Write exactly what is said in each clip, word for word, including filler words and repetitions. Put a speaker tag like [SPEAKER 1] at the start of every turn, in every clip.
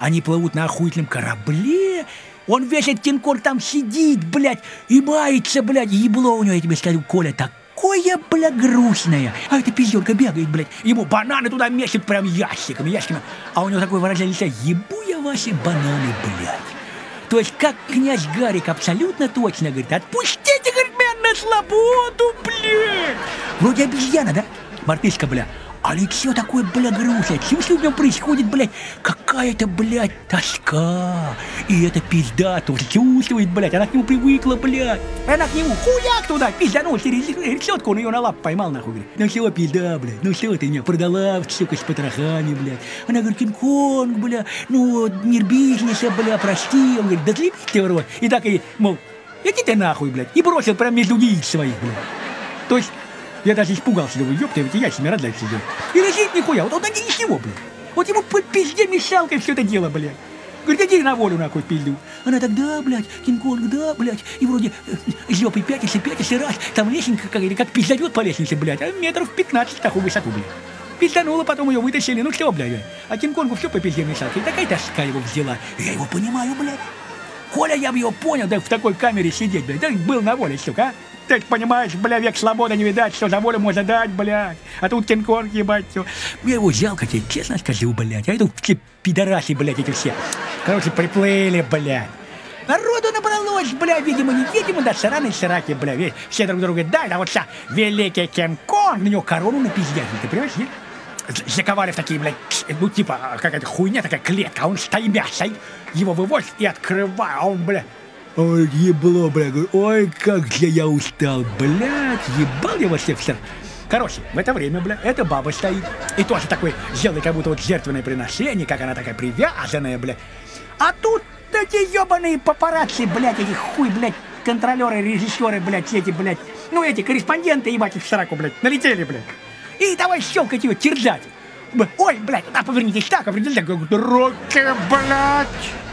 [SPEAKER 1] Они плывут на охуительном корабле. Он весь этот Кинг-Конг там сидит, блядь, и мается, блядь. Ебло у него, я тебе скажу, Коля, такое, бля, грустное. А эта пиздёнка бегает, блядь. Ему бананы туда месяц прям ящиками, ящиками. А у него такое выражение лица: ебу я ваши бананы, блядь. То есть, как князь Гарик абсолютно точно говорит: отпустите, говорит, меня на свободу, блядь. Вроде обезьяна, да? Мартышка, бля. А лицо такое, бля, грустное. Чувствую, в нем происходит, блядь, какая-то, блядь, тоска. И эта пизда тоже чувствует, блядь. Она к нему привыкла, блядь. Она к нему хуяк туда пизданул через решетку. Он ее на лапу поймал, нахуй, говорит: ну все, пизда, блядь, ну все, ты меня продала, сука, с потрохами, блядь. Она говорит: Кинг-Конг, бля, ну, мир бизнеса, бля, прости. Он говорит: да злепись ты в рот. И так и, мол, иди ты нахуй, блядь. И бросил прям между яиц своих, блядь. То есть... Я даже испугался, думаю, ёпта, ведь я себе рожать сидел. И лежит нихуя, вот он один ничего, блядь. Вот ему по пизде мешалкой все это дело, блядь. Говорит: иди на волю, нахуй, пизду. Она так: да, блядь, Кинг-Конг, да, блядь. И вроде э, жопой пятится, пятится, раз. Там лесенка какая-то, как пиздает по лестнице, блядь. А метров пятнадцать такую высоту, блядь. Пизданула, потом ее вытащили, ну что, блядь. А Кинг-Конгу все по пизде мешалкой. И такая тоска его взяла. Я его понимаю, блядь. Коля, я бы его понял, да в такой камере сидеть, блядь. Да был на воле, сука, а. Ты понимаешь, бля, век свободы не видать, что за волю можно дать, блядь. А тут Кинг-Конг, ебать, все. Мне его жалко, тебе честно скажу, блядь. А это все пидораси, блядь, эти все. Короче, приплыли, блядь. Народу набралось, бля, видимо, невидимо, да, сраные сраки, бля. Ведь все друг друга дали, а вот вся великий Кинг-Конг, на него корону напиздят, ты понимаешь, нет? Заковали в такие, блядь, ну, типа, какая-то хуйня, такая клетка, а он стаймя стоит, его вывозит и открывает, а он, бля... Ой, ебло, бля, говорю, ой, как же я устал, блядь, ебал я вас всех. Короче, в это время, бля, эта баба стоит, и тоже такой сделай, как будто вот жертвенное приношение, как она такая привязанная, бля. А тут эти ебаные папарацци, блядь, эти хуй, блядь, контролеры, режиссеры, блядь, все эти, блядь, ну эти корреспонденты, ебать, их в сраку, блядь, налетели, блядь. И давай щелкать ее, терзать. Ой, блядь, да, повернитесь так, а повернитесь так, руки, блядь.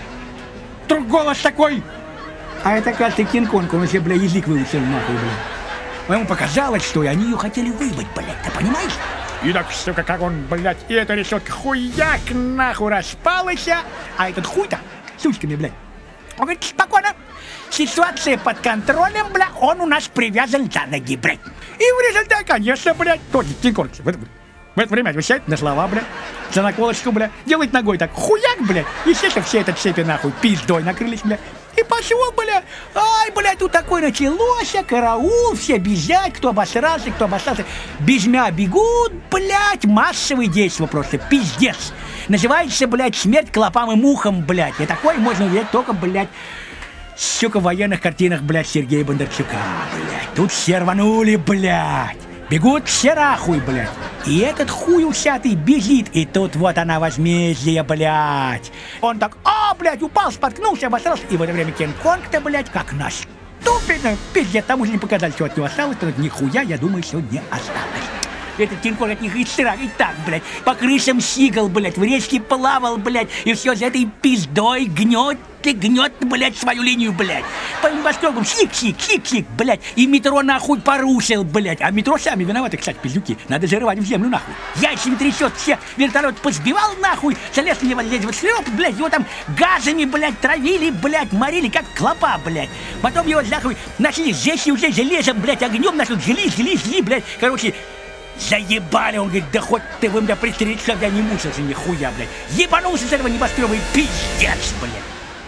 [SPEAKER 1] Вдруг голос такой. А это, кажется, Кинг-Конг, он себе, бля, язык выучил, нахуй, бля. Ему показалось, что они ее хотели выбыть, блядь, ты понимаешь? И так, сука, как он, блядь, и эта решетка хуяк нахуй распалась, а этот хуй-то сучками, блядь. Он говорит: спокойно, ситуация под контролем, бля, он у нас привязан за ноги, блядь. И в результате, конечно, блядь, тоже Кинг-Конг в это время отвечает на слова, блядь, за наколочку, блядь, делает ногой так хуяк, блядь, естественно, все это цепи, нахуй, пиздой накрылись, блядь. И пошел, бля, ай, блядь, тут такое началось, караул, все бежать, кто обосрался, кто обосрался. Безмя бегут, блядь, массовые действия просто, пиздец. Называется, блядь, смерть клопам и мухам, блядь. И такое можно увидеть только, блядь, сука, в военных картинах, блядь, Сергея Бондарчука, блядь. Тут все рванули, блядь. Бегут все нахуй, блядь. И этот хуй усятый бежит, и тут вот она возмездие, блядь. Он так, а, блядь, упал, споткнулся, обосрался. И в это время Кинг-Конг-то, блядь, как наступит, пиздец, тому же не показали, что от него осталось, то нихуя, я думаю, что не осталось. Этот Кинг-Конг от них и срак, и так, блядь, по крышам сигал, блядь, в речке плавал, блядь, и все за этой пиздой гнет и гнет, блядь, свою линию, блядь. По небоскребам сик-сик, сик-сик, блядь, и метро нахуй порушил, блядь. А метро сами виноваты, кстати, пиздюки, надо зарывать в землю, нахуй. Яйцами трясет, все вертолет позбивал, нахуй, залез на него, лезть вот сироп, блядь, его там газами, блядь, травили, блядь, морили, как клопа, блядь. Потом его, нахуй, начали жечь уже железом, блядь, огнем начали жгли, жгли, жгли, блядь, короче... Заебали, он говорит: да хоть ты вы меня пристрелить, чтобы я не мучился, нихуя, блядь. Ебанулся с этого небоскреба и пиздец, блядь.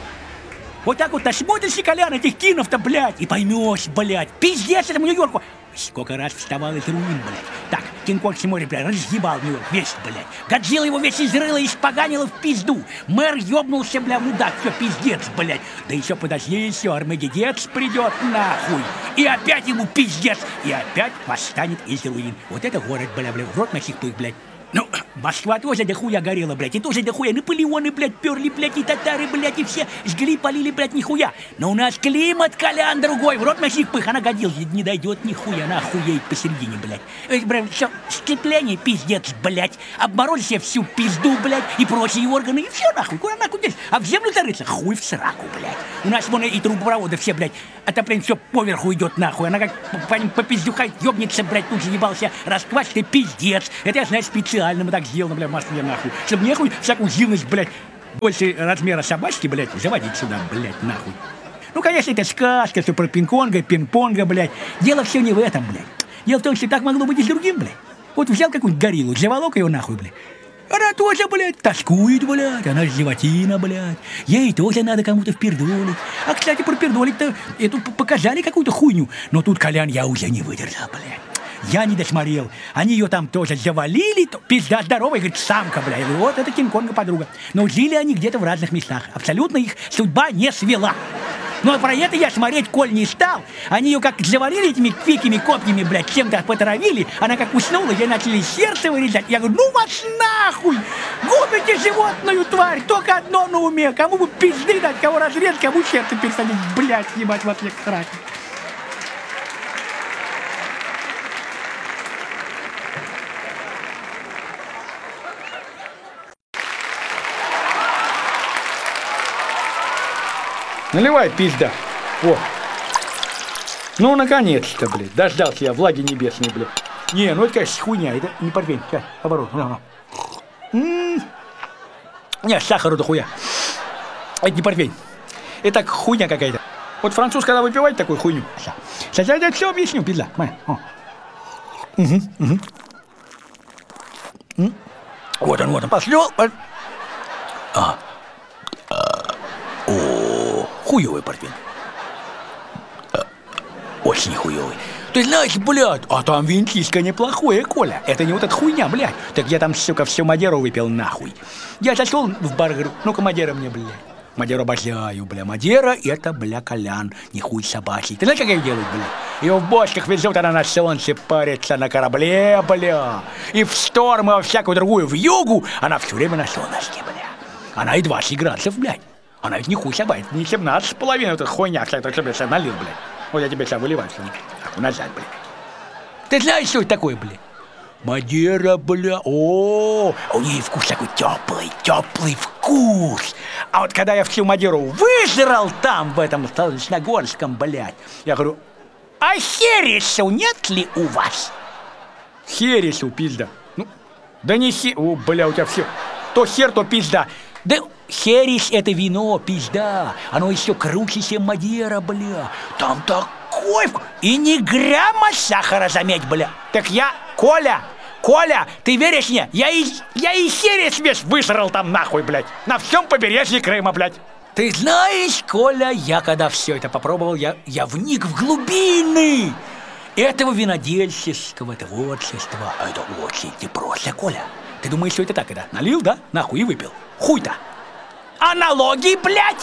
[SPEAKER 1] Вот так вот насмотришься, Колян, этих кинов-то, блядь, и поймешь, блядь, пиздец этому Нью-Йорку. Сколько раз вставал из руин, блядь. Так, Кинг-Конг море, блядь, разъебал Нью-Йорк весь, блядь. Годзилла его весь изрыла и испоганила в пизду. Мэр ёбнулся, бля, мудак, все, пиздец, блядь. Да еще подожди, еще Армагеддец придет, нахуй. И опять ему пиздец. И опять восстанет из руин. Вот это город, бля, бля, в рот на сих пых, блядь. Ну, Москва тоже дохуя горела, блядь, и тоже дохуя Наполеоны, блядь, перли, блядь, и татары, блядь, и все жгли, полили, блядь, нихуя. Но у нас климат, Колян, другой, в рот на сих пых, она годилась, не дойдет нихуя, она охуеет посередине, блядь. Эй, блядь, все, сцепление, пиздец, блядь, обморозили себе всю пизду, блядь, и прочие органы, и все, нахуй, куда нахуй здесь? А в землю зарыться, хуй в сраку, блядь. У нас вон и трубопроводы все, блядь, отопление все поверху идет, нахуй, она как по, по пиздюхай ебнется, блядь, тут же ебался, расквасит, пиздец. Это я знаю специально. Мы так сделано, бля, в Москве, нахуй. Чтобы нехуй всякую живность, блядь, Больше размера собачки, блядь, заводить сюда, блядь, нахуй. Ну, конечно, это сказка, все про пинг-понга, пинг-понга, блядь. Дело все не в этом, блядь. Дело в том, что так могло быть и с другим, блядь. Вот взял какую-нибудь гориллу, заволок ее нахуй, блядь. Она тоже, блядь, тоскует, блядь, она же животина, блядь. Ей тоже надо кому-то впердолить. А, кстати, про пердолить-то эту показали какую-то хуйню. Но тут, Колян, я уже не выдержал, блядь. Я не досмотрел. Они ее там тоже завалили, то пизда здоровая, говорит, самка, блядь. Вот это Кинг-Конга подруга. Но жили они где-то в разных местах. Абсолютно их судьба не свела. Но про это я смотреть, Коль, не стал. Они ее как завалили этими квикими копьями, блядь, чем-то потравили. Она как уснула, ей начали сердце вырезать. Я говорю, ну вас нахуй! Губите животную тварь! Только одно на уме. Кому бы пизды дать, кого разрезать, кому сердце пересадить, блядь, ебать, в ответ срать.
[SPEAKER 2] Наливай, пизда. О. Ну, наконец-то, блядь. Дождался я влаги небесной, блядь. Не, ну это, конечно, хуйня. Это не портвейн. Сейчас, оборот. М-м-м. Не, сахару-то хуя. Это не портвейн. Это так хуйня какая-то. Вот француз, когда выпивает такую хуйню. Сейчас я тебе все объясню, пизда. Угу, угу. Вот он, вот он. Пошлёл. А. О, хуёвый портвейн. Очень хуёвый. Ты знаешь, блядь, а там винтишко неплохое, Коля. Это не вот эта хуйня, блядь. Так я там, сука, всю Мадеру выпил нахуй. Я зашел в бар, говорю, ну-ка, Мадера мне, блядь. Мадеру обожаю, бля. Мадера — это, бля, Колян, не хуй собачий. Ты знаешь, как ее делают, бля? Ее в бочках везут, она на солнце парится на корабле, бля. И в шторм, и во всякую другую вьюгу она все время на солнышке, бля. Она и двадцать градусов, блядь. Она ведь не хуй собачий, не семнадцать с половиной, это хуйня, что я тебе сейчас налил, блядь. Вот я тебе сейчас выливаю, что назад, блядь. Ты знаешь, что это такое, блядь? Мадера, бля, о, у нее вкус такой теплый, теплый вкус. А вот когда я всю Мадеру выжрал там, в этом Солнечногорском, блядь, я говорю, а хересу нет ли у вас? Хересу, пизда. Ну, да не хер, о, бля, у тебя все, то хер, то пизда. Да херес — это вино, пизда. Оно еще круче, чем Мадера, бля. Там такой вкус. И ни грамма сахара, заметь, бля. Так я, Коля, Коля, ты веришь мне? Я и, я и херес весь высрал там нахуй, блядь. На всем побережье Крыма, блядь. Ты знаешь, Коля, я когда все это попробовал, я, я вник в глубины этого винодельческого творчества. А это очень непросто, Коля. Ты думаешь, что это так, это? Налил, да? Нахуй и выпил. Хуй-то. А налоги, блядь?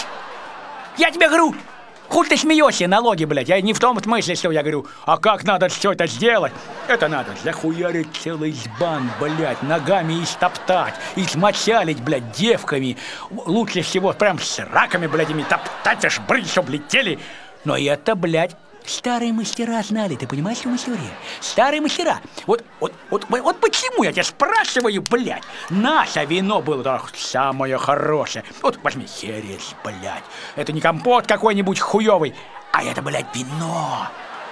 [SPEAKER 2] Я тебе говорю, хуй ты смеешься, налоги, блядь. Я не в том смысле, что я говорю, а как надо все это сделать? Это надо захуярить целый сбан, блядь, ногами истоптать, измочалить, блядь, девками. Лучше всего прям с раками, блядь, ими топтать, аж брыть, чтоб летели. Но это, блядь, старые мастера знали, ты понимаешь, что история? Старые мастера. Вот, вот, вот, вот почему я тебя спрашиваю, блядь? Наше вино было так, самое хорошее. Вот возьми херес, блядь. Это не компот какой-нибудь хуёвый, а это, блядь, вино.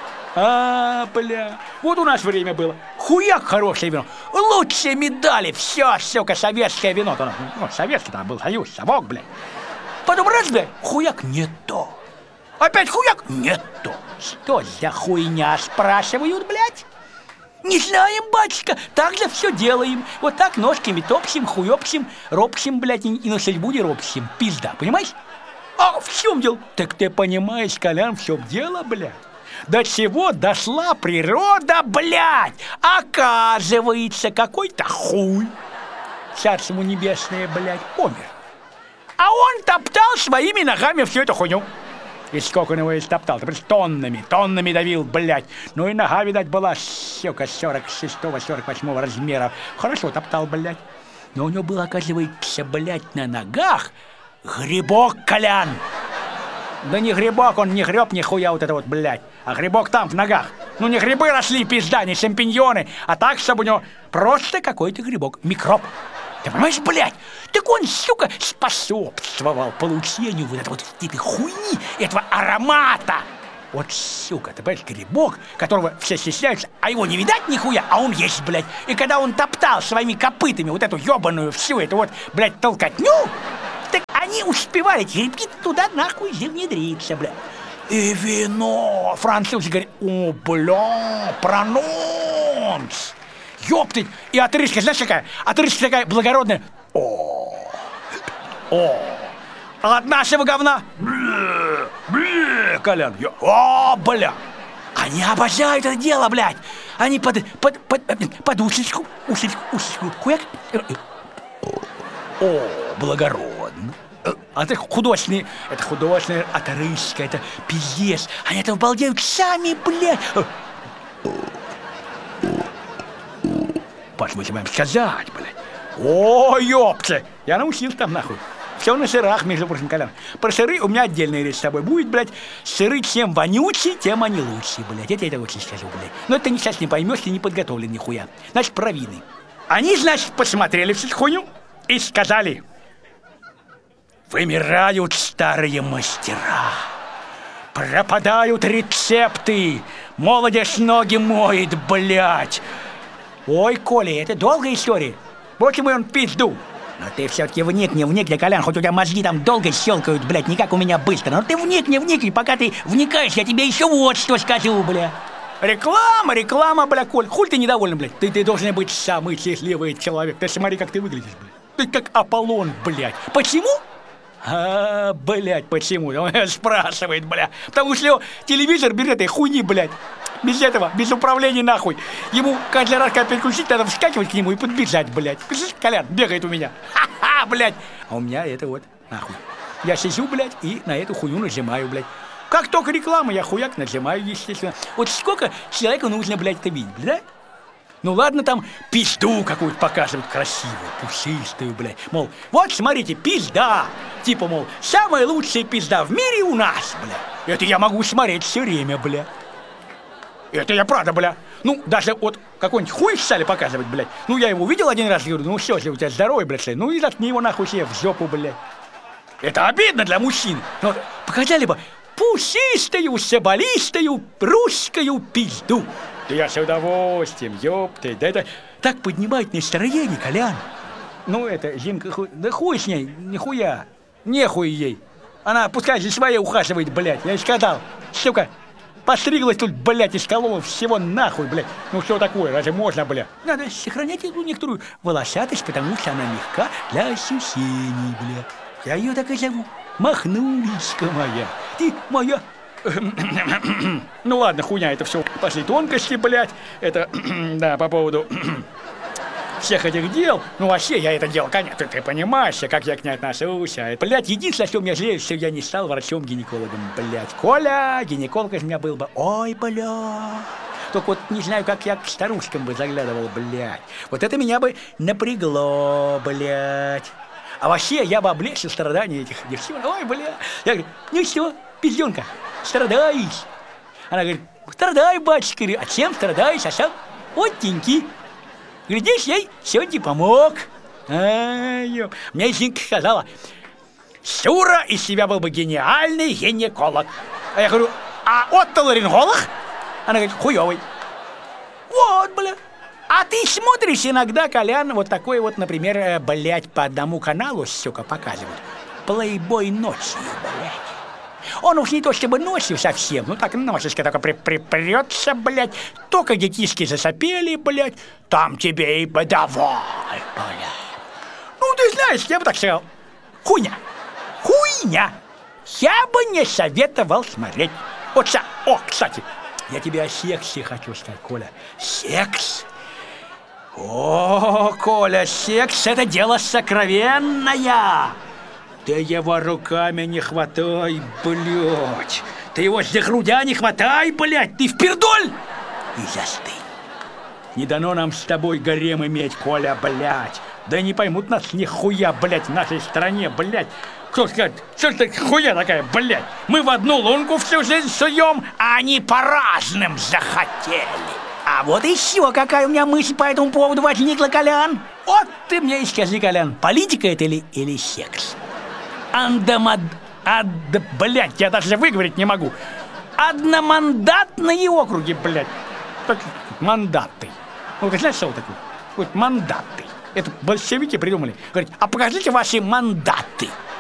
[SPEAKER 2] А, бля. Вот у нас время было. Хуяк хорошее вино. Лучшие медали. Все, сука, советское вино. Ну, советский там был союз, совок, блядь. Потом раз, блядь, хуяк не то. Опять хуяк? Нет то. Что за хуйня, спрашивают, блядь? Не знаем, батюшка, так же все делаем. Вот так ножками топсим, хуёпсим, ропсим, блядь, и, и на судьбу не ропсим. Пизда, понимаешь? А в чем дело? Так ты понимаешь, Колян, в чем дело, блядь? До чего дошла природа, блядь? Оказывается, какой-то хуй, царство ему небесное, блядь, помер. А он топтал своими ногами всю эту хуйню. И сколько он его истоптал, ты представляешь, тоннами, тоннами давил, блядь. Ну и нога, видать, была, сука, сорок шестого сорок восьмого размера. Хорошо топтал, блядь. Но у него был, оказывается, блядь, на ногах грибок, Колян. Да не грибок, он не греб нихуя вот это вот, блядь. А грибок там, в ногах. Ну не грибы росли, пизда, не шампиньоны, а так, чтобы у него просто какой-то грибок, микроб. Ты понимаешь, блядь? Так он, сука, способствовал получению вот этой вот этой хуйни, этого аромата. Вот, сука, ты понимаешь, грибок, которого все стесняются, а его не видать нихуя, а он есть, блядь. И когда он топтал своими копытами вот эту ебаную всю эту вот, блядь, толкотню, успевали эти ребята туда нахуй внедриться, бля. И вино. Французы говорят, о, бля, прононс. Ёптыть. И отрыжка, знаешь какая? Отрыжка такая благородная. О, о. А от нашего говна. Бля, бля, Колян. Я, о, бля. Они обожают это дело, блядь. Они под, под, под, под усечку, усечку, усечку, хуяк. О, благородно. А это художественный, это художественная отрыжка, это пиздец. Они это обалдеют сами, блядь. Позвольте вам сказать, блядь. О, ёпта, я научился там, нахуй. Все на сырах, между прочим, Колян. Про сыры у меня отдельная речь с тобой будет, блядь. Сыры чем вонючие, тем они лучшие, блядь. Это я тебе очень скажу, блядь. Но это ты сейчас не поймешь, ты не подготовлен нихуя. Значит, про вины. Они, значит, посмотрели всю эту хуйню и сказали: вымирают старые мастера, пропадают рецепты, молодежь ноги моет, блядь. Ой, Коля, это долгая история. Почему он пизду? Но ты все-таки вникни, вникни, Колян, хоть у тебя мозги там долго щелкают, блядь, не как у меня быстро. Но ты вникни, вникни, пока ты вникаешь, я тебе еще вот что скажу, бля. Реклама, реклама, бля, Коль, хуй ты недоволен, блядь. Ты, ты должен быть самый счастливый человек. Ты смотри, как ты выглядишь, блядь. Ты как Аполлон, блядь. Почему? А, блядь, почему? Он спрашивает, бля. Потому что телевизор берет и хуйни, блядь. Без этого, без управления, нахуй. Ему каждый раз, когда переключить, надо вскакивать к нему и подбежать, блядь. Колян бегает у меня. Ха-ха, блядь. А у меня это вот, нахуй. Я сижу, блядь, и на эту хуйню нажимаю, блядь. Как только реклама, я хуяк нажимаю, естественно. Вот сколько человеку нужно, блядь, это видеть, блядь? Ну ладно, там пизду какую-то показывают красивую, пушистую, блядь. Мол, вот смотрите, пизда. Типа, мол, самая лучшая пизда в мире у нас, блядь. Это я могу смотреть все время, блядь. Это я правда, бля. Ну, даже вот какой-нибудь хуй стали показывать, блядь. Ну, я его увидел один раз, говорю, ну все, если у тебя здоровый, блядь, ну и заткни его нахуй себе в жопу, блядь. Это обидно для мужчин. Но вот показали бы пушистую, соболистую, русскую пизду. Да я с удовольствием, ёпты. Да это так поднимает настроение, Колян. Ну, это, Зинка, хуй, да хуй с ней, нихуя. Нехуй ей. Она пускай за своей ухаживает, блядь. Я ей сказал, сука. Постриглась тут, блядь, из колова всего нахуй, блядь. Ну что такое, разве можно, блядь? Надо сохранять эту некоторую волосатость, потому что она мягка для ощущений, блядь. Я ее так и зову. Махнулечка моя. Ты моя... Ну ладно, хуйня, это все пошли тонкости, блядь. Это, да, по поводу... всех этих дел, ну вообще я это делал, конечно, ты, ты понимаешь, как я к ней отношусь, а, блядь, единственное, что меня жалеет, что я не стал врачом-гинекологом, блядь. Коля, гинеколог из меня был бы, ой, бля. Только вот не знаю, как я к старушкам бы заглядывал, блядь. Вот это меня бы напрягло, блядь. А вообще я бы облегчил страдания этих девчонок, ой, бля. Я говорю, ну что, пизденка, страдаешь? Она говорит, страдай, батюшка, а чем страдаешь, а сам отенький. Глядишь, ей сегодня помог. Ай-ё. Мне Зинка сказала, Сура из себя был бы гениальный гинеколог. А я говорю, а отоларинголог? Она говорит, хуёвый. Вот, бля. А ты смотришь иногда, Колян, вот такой вот, например, блядь, по одному каналу, сука, показывают. Плейбой ночью, блядь. Он уж не то чтобы ночью совсем, ну так носишка только при припрется, блядь. Только детишки засопели, блядь, там тебе и подавай, блядь. Ну, ты знаешь, я бы так сказал, хуйня, хуйня. Я бы не советовал смотреть. Вот сейчас, о, кстати, я тебе о сексе хочу сказать, Коля. Секс? О, Коля, секс — это дело сокровенное. Ты его руками не хватай, блядь. Ты его за грудя не хватай, блядь. Ты впердоль и застынь. Не дано нам с тобой гарем иметь, Коля, блядь. Да не поймут нас нихуя, блядь, в нашей стране, блядь. Кто скажет, что это хуя такая, блядь? Мы в одну лунку всю жизнь суем, а они по разным захотели. А вот еще какая у меня мысль по этому поводу возникла, Колян. Вот ты мне и скажи, Колян, политика это или, или секс? Андамад... Ад... Блядь, я даже выговорить не могу. Одномандатные округи, блядь. Так, мандаты. Ну, ты знаешь, что такое? Вот мандаты. Это большевики придумали. Говорят, а покажите ваши мандаты.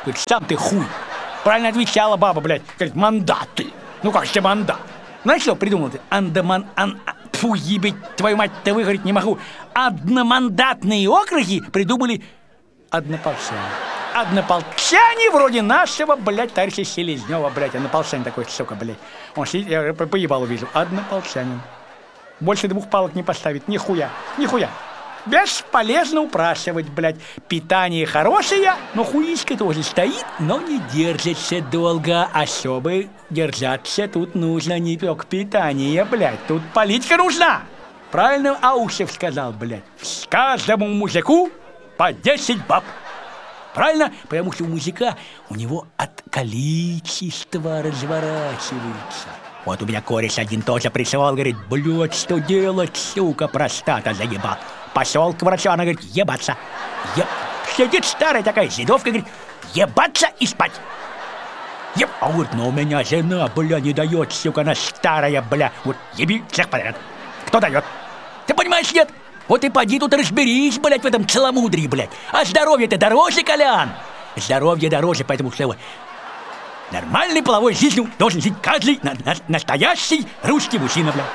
[SPEAKER 2] Говорит, сам ты хуй. Правильно отвечала баба, блядь. Говорит, мандаты. Ну как же мандат? Знаешь, что придумал ты? Андаман... Ан... Фу, ебать, твою мать-то выговорить не могу. Одномандатные округи придумали однополчане. Однополчане вроде нашего, блядь, товарища Селезнева, блядь. Однополчанин такой, сука, блядь. Он сидит, я по ебалу вижу. Однополчанин. Больше двух палок не поставит. Нихуя, нихуя. Бесполезно упрашивать, блядь. Питание хорошее, но хуиська тоже стоит, но не держится долго. А чтобы держаться, тут нужно не только питание, блядь. Тут политика нужна. Правильно Аушев сказал, блядь. С каждому мужику по десять баб. Правильно? Потому что у мужика у него от количества разворачивается. Вот у меня кореш один тоже присылал, говорит, блядь, что делать, сука, простата заебал. Пошел к врачу, она говорит, ебаться. Еб... Сидит старая такая зидовка, говорит, ебаться и спать. Еб... А вот, ну у меня жена, бля, не дает, сука, она старая, бля. Вот, еби всех подряд. Кто дает? Ты понимаешь, нет? Вот и поди тут разберись, блядь, в этом целомудрии, блядь. А здоровье-то дороже, Колян. Здоровье дороже, поэтому что... Нормальной половой жизнью должен жить каждый на на настоящий русский мужчина, бля.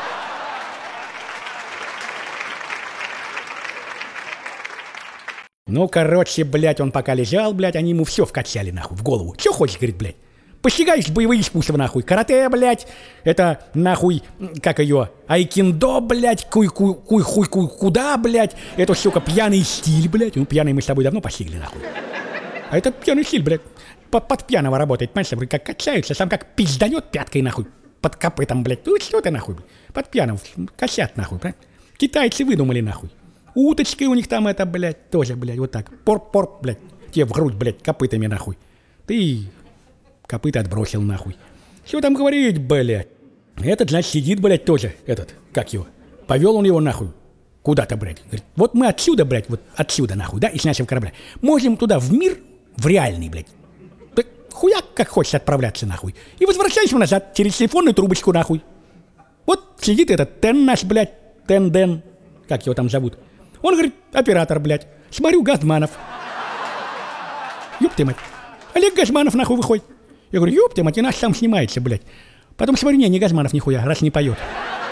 [SPEAKER 2] Ну, короче, блядь, он пока лежал, блядь, они ему все вкачали, нахуй, в голову. Че хочешь, говорит, блядь? Постигаешь боевые искусства, нахуй. Карате, блядь, это, нахуй, как ее, айкиндо, блядь, куй-куй-куй-куй, куда, блядь. Это, сука, пьяный стиль, блядь. Ну, пьяный мы с тобой давно постигли, нахуй. А это пьяный стиль, блядь. Под пьяного работает, понимаешь, вроде как качаются, сам как пизданет пяткой, нахуй, под копытом, блядь. Ну, что ты, нахуй, блядь? Под пьяного, косят, нахуй, правильно? Китайцы выдумали, нахуй. Уточкой у них там это, блядь, тоже, блядь, вот так. Порк-порк, блядь, тебе в грудь, блядь, копытами, нахуй. Ты копыта отбросил, нахуй. Что там говорить, блядь? Этот, значит, сидит, блядь, тоже, этот, как его? Повел он его, нахуй, куда-то, блядь. Говорит, вот мы отсюда, блядь, вот отсюда, нахуй, да, из нашего корабля. Можем туда, в мир, в реальный, блядь. Хуяк, как хочешь отправляться, нахуй. И возвращайся назад через телефонную трубочку, нахуй. Вот сидит этот Тен наш, блядь, Тен-Ден, как его там зовут. Он говорит, оператор, блядь, смотрю, Газманов. Ёб ты мать. Олег Газманов, нахуй, выходит. Я говорю, ёб ты мать, и наш сам снимается, блядь. Потом смотрю, не, не Газманов, нихуя, раз не поет.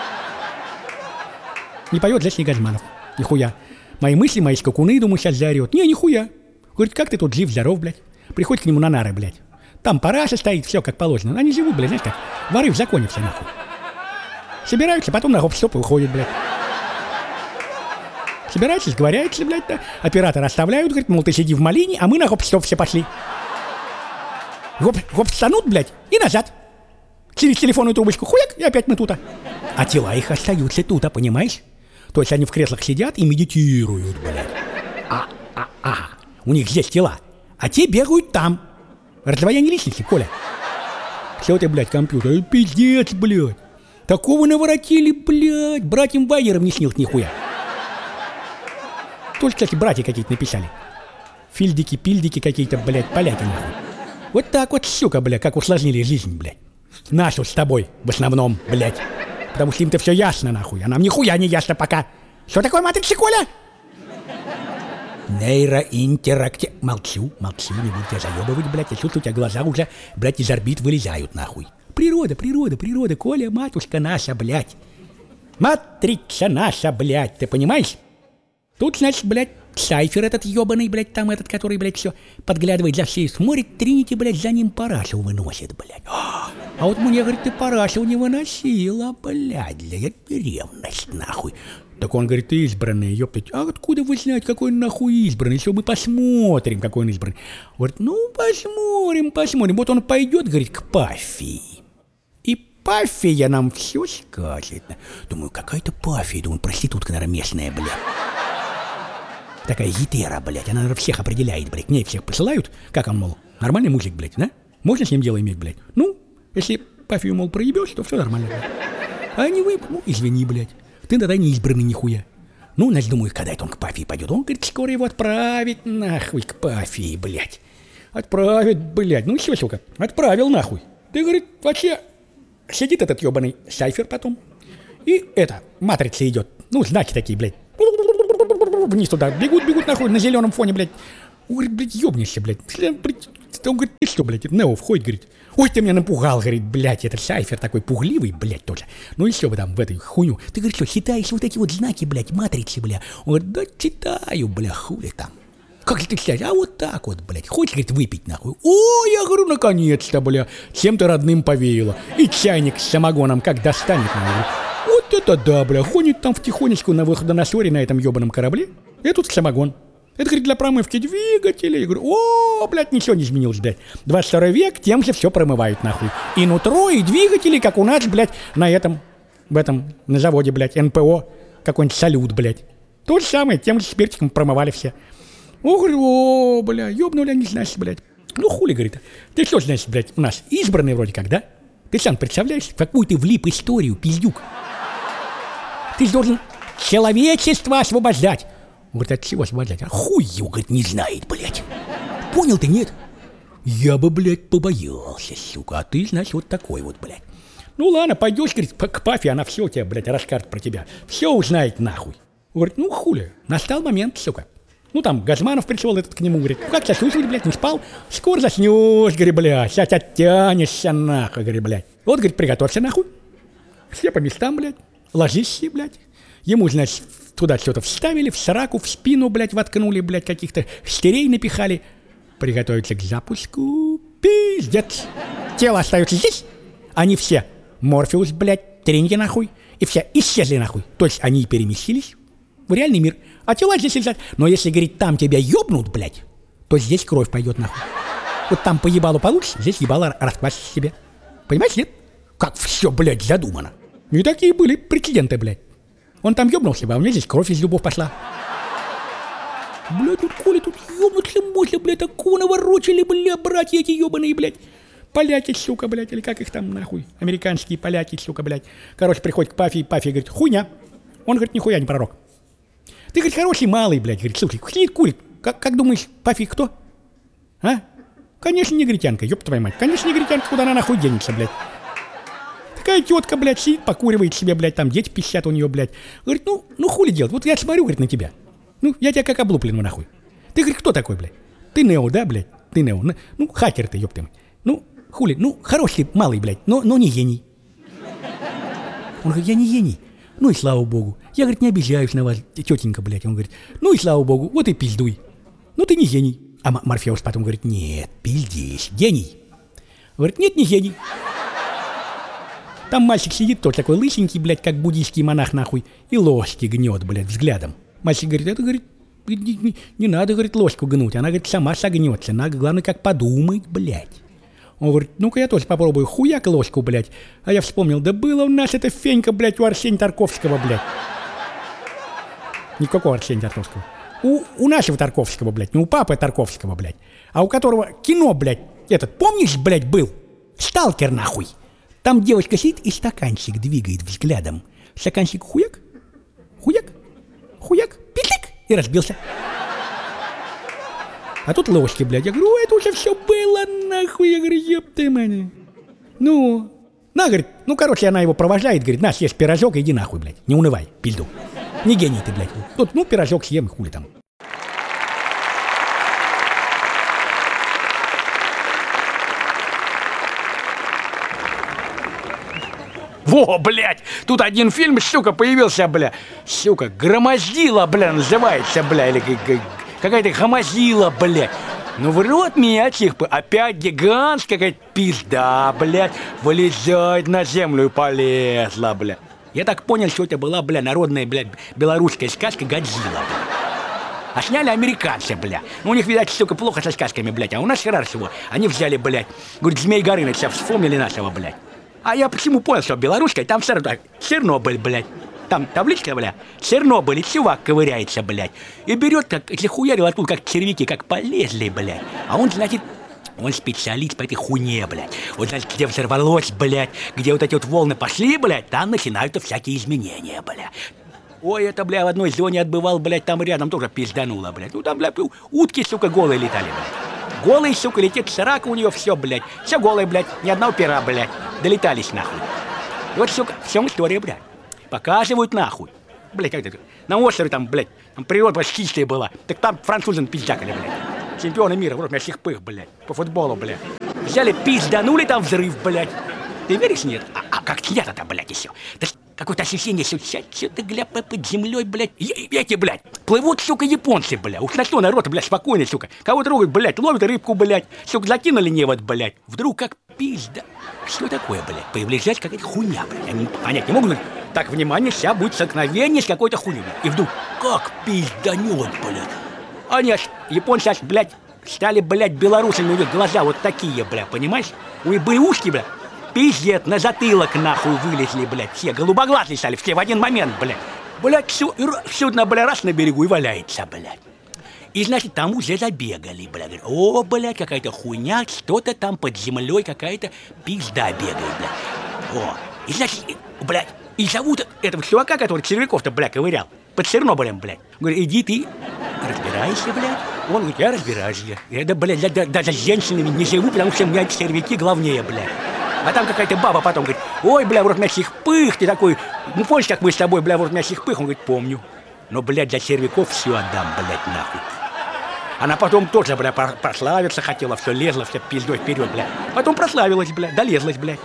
[SPEAKER 2] Не поет, значит, не Газманов. Нихуя. Мои мысли, мои скакуны, думаю, сейчас заорет. Не, нихуя. Говорит, как ты тут жив-здоров, блядь. Приходит к нему на нары, блядь. Там параша стоит, все как положено. Они живут, блядь, знаешь как, воры в законе все, нахуй. Собираются, потом на гоп-стоп и уходят, блядь. Собираются, сговоряются, блядь, да. Оператора оставляют, говорит, мол, ты сиди в малине, а мы на гоп-стоп все пошли. Гоп, гоп станут, блядь, и назад. Через телефонную трубочку, хуяк, и опять мы тута. А тела их остаются тута, понимаешь? То есть они в креслах сидят и медитируют, блядь. А, а, а, у них здесь тела, а те бегают там. Раздвоение личности, Коля. Все ты, блядь, компьютер, пиздец, блядь. Такого наворотили, блядь, братьям Вайерам не снилось нихуя. Тоже, кстати, братья какие-то написали. Фильдики-пильдики какие-то, блядь, поляки, нахуй. Вот так вот, сука, блядь, как усложнили жизнь, блядь. Нашу с тобой, в основном, блядь. Потому что им-то все ясно, нахуй, а нам нихуя не ясно пока. Что такое матрица, Коля? Нейроинтерактив... Молчу, молчу, не буду тебя заебывать, блядь. Я чувствую, у тебя глаза уже, блядь, из орбит вылезают, нахуй. Природа, природа, природа, Коля, матушка наша, блядь. Матрица наша, блядь, ты понимаешь? Тут, значит, блядь, Сайфер этот ебаный, блядь, там этот, который, блядь, все подглядывает за всей, смотрит, Тринити, блядь, за ним парашу выносит, блядь. А вот мне, говорит, ты парашу не выносила, блядь, для ревность, нахуй. Так он говорит, ты избранный, ёптать. А откуда вы знаете, какой он нахуй избранный? Все, мы посмотрим, какой он избранный. Говорит, ну, посмотрим, посмотрим. Вот он пойдет, говорит, к Пафии. И Пафия нам все скажет. Думаю, какая-то Пафия, думаю, проститутка, наверное, местная, блядь. Такая гитера, блядь, она, наверное, всех определяет, блядь. Мне всех посылают, как он, мол, нормальный мужик, блядь, да? Можно с ним дело иметь, блядь? Ну, если Пафию, мол, проебешь, то все нормально, блядь. А не вы, ну, извини, блядь. Ты тогда не избранный нихуя. Ну, значит, думаю, когда это он к Пафии пойдет. Он, говорит, скоро его отправить нахуй к Пафии, блядь. Отправить, блядь. Ну, все, сука, отправил нахуй. Ты, говорит, вообще сидит этот ебаный Сайфер потом. И это, матрица идет. Ну, знаки такие, блядь. Вниз туда. Бегут, бегут нахуй на зеленом фоне, блядь. Он говорит, блядь, ёбнешься, блядь. Он говорит, ты что, блядь, Нео входит, говорит, ой, ты меня напугал, говорит, блядь, это Сайфер такой пугливый, блядь, тоже. Ну и все бы там в этой хуйню. Ты, говорит, что, читаешь вот эти вот знаки, блядь, матрицы, бля? Он говорит, да читаю, бля, хули там. Как ты читаешь? А вот так вот, блядь. Хочешь, говорит, выпить, нахуй? О, я говорю, наконец-то, бля, чем-то родным повеяло. И чайник с самогоном как достанет, нахуй. Вот это да, бля, ходит там втихонечку на выходоносоре на этом ебаном корабле. И тут самогон. Это, говорит, для промывки двигателей. Я говорю, о, блядь, ничего не изменилось, блядь. двадцать второй век, тем же все промывают, нахуй. И нутро, и двигатели, как у нас, блядь, на этом, в этом, на заводе, блядь, эн пэ о, какой-нибудь салют, блядь. То же самое, тем же спиртиком промывали все. О, говорю, о, бля, ёбнули они, значит, блядь. Ну, хули, говорит, ты что, значит, блядь, у нас избранный вроде как, да? Ты сам представляешь, в какую ты влип историю, пиздюк? Ты же должен человечество освобождать. Он говорит, от чего освобождать? А хуй его, говорит, не знает, блядь. Понял ты, нет? Я бы, блядь, побоялся, сука. А ты, значит, вот такой вот, блядь. Ну ладно, пойдешь, говорит, к Пафе, она все тебе, блядь, расскажет про тебя. Все узнает нахуй. Он говорит, ну хули, настал момент, сука. Ну там Газманов пришел этот к нему, говорит, как тебя слушали, блядь, не спал? Скоро заснешь, говорит, блядь, сейчас оттянешься нахуй, говорит, блядь. Вот, говорит, приготовься нахуй. Все по местам, блядь, ложись, блядь. Ему, значит, туда что-то вставили, в сраку, в спину, блядь, воткнули, блядь, каких-то стерей напихали. Приготовиться к запуску. Пиздец. Тело остается здесь. Они все, Морфеус, блядь, треньки нахуй, и все исчезли нахуй. То есть они переместились в реальный мир. А тела здесь лежат. Но если, говорит, там тебя ёбнут, блядь, то здесь кровь пойдет нахуй. Вот там по ебалу получишь, здесь ебало расквасишь себе. Понимаешь, нет? Как все, блядь, задумано. И такие были прецеденты, блядь. Он там ёбнулся бы, а у меня здесь кровь из зубов пошла. Блядь, тут Коля, тут ёбнуться можно, блядь, такого наворочили, блядь, братья эти ёбаные, блядь. Поляки, сука, блядь, или как их там, нахуй, американские поляки, сука, блядь. Короче, приходит к Пафе, и Пафе говорит, хуйня. Он говорит, нихуя не пророк. Ты, говорит, хороший малый, блядь, говорит, слушай, сидит, курит. Как, как думаешь, Пафе кто? А? Конечно, негритянка, ёб твою мать. Конечно, негритянка, куда она нахуй денется, блядь. Такая тетка, блядь, сидит, покуривает себе, блядь, там дети пищат у нее, блядь. Говорит, ну, ну хули делать? Вот я смотрю, говорит, на тебя. Ну, я тебя как облупленного нахуй. Ты, говорит, кто такой, блядь? Ты Нео, да, блядь? Ты Нео. Ну, хакер ты, ёб ты мать. Ну, хули, ну, хороший малый, блядь, но, но не гений. Он говорит, я не гений. Ну и слава богу. Я, говорит, не обижаюсь на вас, тетенька, блядь. Он говорит, ну и слава богу, вот и пиздуй. Ну ты не гений. А Морфеус потом говорит, нет, пиздись, гений. Говорит, нет, не гений. Там мальчик сидит, тот такой лысенький, блядь, как буддийский монах, нахуй, и ложки гнет, блядь, взглядом. Мальчик говорит, это, говорит, не, не, не надо, говорит, ложку гнуть, она, говорит, сама согнется, надо, главное, как подумать, блядь. Он говорит, ну-ка я тоже попробую, хуяк ложку, блядь. А я вспомнил, да было у нас эта фенька, блядь, у Арсения Тарковского, блядь. Никакого Арсения Тарковского. У, у нашего Тарковского, блядь, не у папы Тарковского, блядь, а у которого кино, блядь, этот, помнишь, блядь, был? Сталкер, нахуй. Там девочка сидит и стаканчик двигает взглядом. Стаканчик хуяк, хуяк, хуяк, питлик, и разбился. А тут ложки, блядь. Я говорю, это уже все было, нахуй. Я говорю, еб ты, мать. Ну, на, говорит, ну, короче, она его провожает, говорит, на, съешь пирожок, иди нахуй, блядь. Не унывай, пизду. Не гений ты, блядь. Тут, ну, пирожок съем, хули там.
[SPEAKER 1] Во, блядь, тут один фильм, сука, появился, бля. Сука, «Громоздила», бля, называется, бля, или какая-то «Громоздила», бля. Ну в рот меня, типа, опять гигантская какая-то пизда, блядь, вылезает на землю и полезла, бля. Я так понял, что это была, бля, народная, блядь, белорусская сказка «Годзилла», бля. А сняли американцы, бля. Ну, у них, видать, сука, плохо со сказками, блядь, а у нас хорошо. Они взяли, блядь, говорит, Змей Горыныча, вспомнили нашего, блядь. А я почему понял, что белорусская, там все равно Чернобыль, блядь. Там табличка, бля, Чернобыль, и чувак ковыряется, блядь. И берет, как, захуярил оттуда, как червяки, как полезли, блядь. А он, значит, он специалист по этой хуйне, блядь. Вот, значит, где взорвалось, блядь, где вот эти вот волны пошли, блядь, там начинаются всякие изменения, блядь. Ой, это, бля, в одной зоне отбывал, блядь, там рядом тоже пиздануло, блядь. Ну, там, бля, утки, сука, голые летали, блядь. Голый, сука, летит срака у нее, все, блядь. Все голое, блядь, ни одного пера, блядь. Долетались, нахуй. И вот, сука, в чем история, блядь. Показывают, нахуй. Блядь, как это? На острове там, блядь, там природа чистая была. Так там французам пиздякали, блядь.
[SPEAKER 2] чемпиона мира, в рот меня всех пых, блядь, по футболу, блядь. Взяли, пизданули, там взрыв, блядь. Ты веришь, нет? А, а как снято-то, блядь, еще? Какое-то ощущение, что что-то, гля, под землей, блядь. Эти, блядь, плывут, сука, японцы, блядь. Уж на что народ, блядь, спокойно, сука. Кого трогают, блядь, ловят рыбку, блядь. Сука, закинули невод, блядь. Вдруг как пизда. Что такое, блядь? Появляется какая-то хуйня, блядь. Они понять не могут. Так, внимание, сейчас будет столкновение с какой-то хуйней. И вдруг как пизданет, блядь. Они аж, японцы аж, блядь, стали, блядь, белорусами, у них глаза вот такие, блядь, понимаешь? У них были ушки, блядь. Пиздец, на затылок нахуй вылезли, блядь, все голубоглазые стали, все в один момент, блядь. Блядь, судно, блядь, раз на берегу и валяется, блядь. И, значит, там уже забегали, блядь. О, блядь, какая-то хуйня, что-то там под землей, какая-то пизда бегает, блядь. О, и, значит, блядь, и зовут этого чувака, который червяков-то, блядь, ковырял, под Чернобылем, блядь. Говорит, иди ты, разбирайся, блядь. Он говорит, я разбираюсь, я. Я, да, блядь, я, да, даже с женщинами не живу, потому что у меня червяки главнее, блядь. А там какая-то баба потом говорит, ой, бля, в рот меня сих пых, ты такой, ну помнишь, как мы с тобой, бля, в рот меня сих пых? Он говорит, помню, но, блядь, для червяков все отдам, блядь, нахуй. Она потом тоже, бля, прославиться хотела, все лезла, все пиздой вперед, бля. Потом прославилась, бля, долезлась, блядь.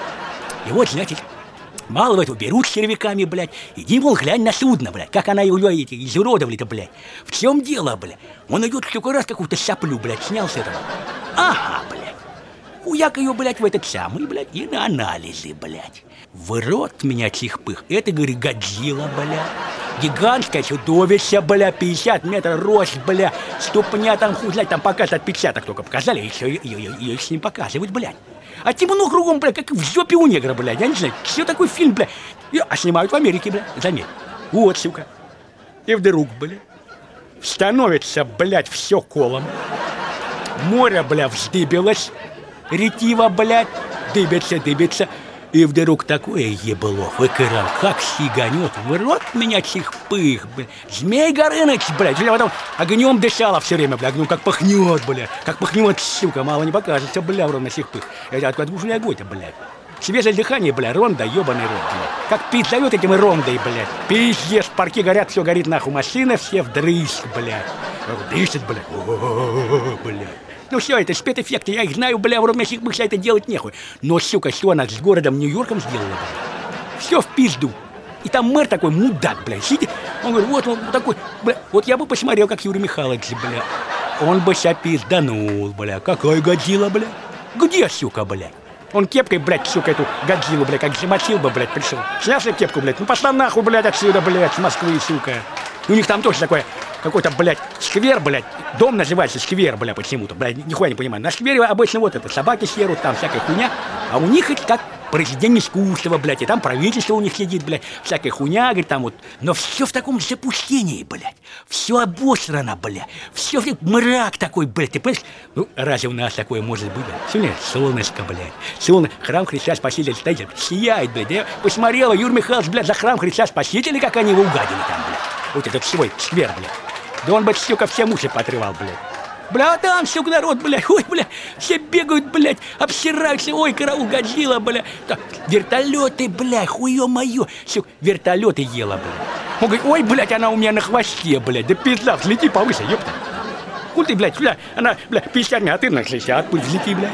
[SPEAKER 2] И вот, значит, малого эту берут с червяками, блядь, иди, мол, глянь на судно, блядь, как она его эти изуродовали-то, блядь. В чем дело, блядь? Он идет столько раз какую-то соплю, блядь, снял с этого. Ага, блядь. Хуяк ее, блядь, в этот самый, блядь, и на анализы, блядь. В рот меня чихпых. Это, говорит, Годзилла, блядь. Гигантское чудовище, бля, пятьдесят метров рост, бля. Ступня там, хуй знать, там показывают отпечаток только показали, и все, ее с ним показывают, блядь. А темно кругом, бля, как в жопе у негра, блядь. Я не знаю, что такой фильм, бля. А снимают в Америке, бля, заметь. Вот, сука. И вдруг, бля, становится, блядь, все колом. Море, бля, вздыбилось. Ретива, блядь, дыбится, дыбится. И вдруг такое ебло выкрал, как сиганет. В рот меня чихпых, блядь. Змей Горыныч, блядь. Бля, потом огнем дышала все время, блядь. Ну как пахнет, блядь. Как пахнет, сука, мало не покажется, бля, в рот на чихпых. Это откуда уж огонь-то, блядь. Свежее дыхание, бля, ронда, ебаный рот, блядь. Как пить зовет этим рондой, блядь. Пиздец, парки горят, все горит нахуй. Машины все вдрызг, блядь. Дышит, блядь. О-о-о-о, блядь. Ну все, это спецэффекты, я их знаю, бля, в рот мне чихпых, это делать нехуй. Но, сука, что она с городом Нью-Йорком сделала, бля? Все в пизду. И там мэр такой мудак, бля, сидит. Он говорит, вот он такой, бля, вот я бы посмотрел, как Юрий Михайлович, бля. Он бы ся пизданул, бля. Какой Годзилла, бля? Где, сука, бля? Он кепкой, блядь, сука, эту Годзиллу, бля, как замочил бы, блядь, пришел. Снял себе кепку, блядь, ну пошла нахуй, блядь, отсюда, блядь, с Москвы, сука. И у них там тоже такое, какой-то, блядь, сквер, блядь, дом называется сквер, блядь, почему-то, блядь, нихуя не понимаю. На сквере обычно вот это, собаки серут, там всякая хуйня, а у них это как произведение искусства, блядь, и там правительство у них сидит, блядь, всякая хуйня, говорит, там вот. Но все в таком запустении, блядь, все обосрано, блядь, все мрак такой, блядь, ты понимаешь? Ну, разве у нас такое может быть, блядь? Сегодня солнышко, блядь, солнце, храм Христа Спасителя стоит, сияет, блядь, я посмотрела, Юрий Михайлович, блядь, за храм Христа Спасителя, как они его угадили там, блядь. Вот этот свой сквер, блядь. Да он бы, сука, все уши поотрывал, блядь. Бля, а там, сука, народ, блядь, ой, блядь, все бегают, блядь, обсираются, ой, караул, Годзилла, блядь. Так, вертолеты, блядь, хуё моё, сука, вертолеты ела, блядь. Он говорит, ой, блядь, она у меня на хвосте, блядь, да пизда, взлети повыше, ёпта. Хуй ты, блядь, бля, она, блядь, пятьдесят, а ты на шестьдесят, пусть взлети, блядь.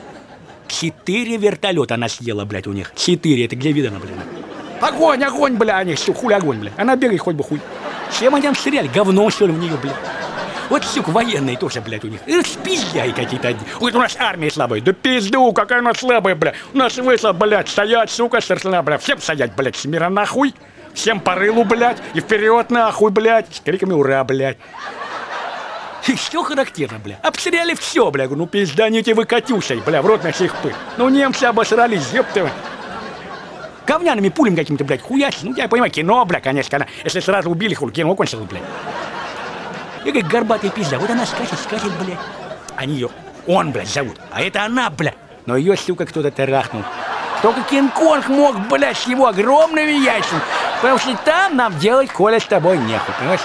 [SPEAKER 2] Четыре вертолета она съела, блядь, у них. Четыре, это где видано, блядь. Огонь, огонь, бля, они, сука, хули огонь, бля. Она бегает хоть бы хуй. Чем они там стреляли? Говно, что ли, в нее, бля. Вот, сука, военные тоже, блядь, у них. Эх, спиздяи какие-то одни. Ой, у нас армия слабая. Да пизду, какая она слабая, бля. У нас вышла, блядь, стоять, сука, старшина, бля. Всем стоять, блядь, с мира нахуй. Всем по рылу, блядь. И вперед, нахуй, блядь. С криками ура, блядь. И все характерно, бля. Обстреляли все, бля. Ну, пизданите вы Катюшей, бля, в рот на всех пых. Ну, немцы обосрались, ёпта. Говняными пулями какими-то, блядь, хуячить. Ну, я понимаю, кино, бля, конечно, она, если сразу убили, хуй, кино кончилось, блядь. И как горбатая пизда, вот она скачет, скачет, блядь. Они ее, он, блядь, зовут, а это она, блядь. Но ее, сука, кто-то трахнул. Только Кинг-Конг мог, блядь, с его огромными яйцами. Потому что там нам делать, Коля, с тобой нехуй, понимаешь?